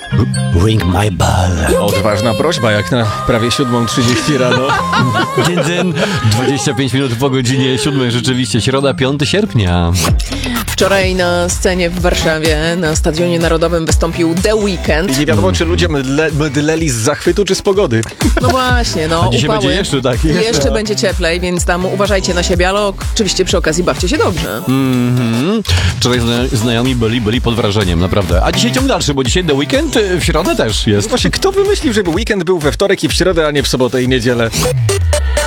Ring my bell. Odważna prośba, jak na prawie 7:30 rano. Dzień, 25 minut po godzinie 7, rzeczywiście, środa, 5 sierpnia. Wczoraj na scenie w Warszawie, na Stadionie Narodowym wystąpił The Weeknd. I nie wiadomo, czy ludzie mdleli z zachwytu, czy z pogody. No właśnie, A dzisiaj upały. będzie jeszcze tak. Jeszcze będzie cieplej, więc tam uważajcie na siebie, ale oczywiście przy okazji bawcie się dobrze. Wczoraj znajomi byli pod wrażeniem, naprawdę. A dzisiaj ciąg dalszy, bo dzisiaj The Weeknd w środę też jest. Właśnie, kto wymyślił, żeby weekend był we wtorek i w środę, a nie w sobotę i niedzielę?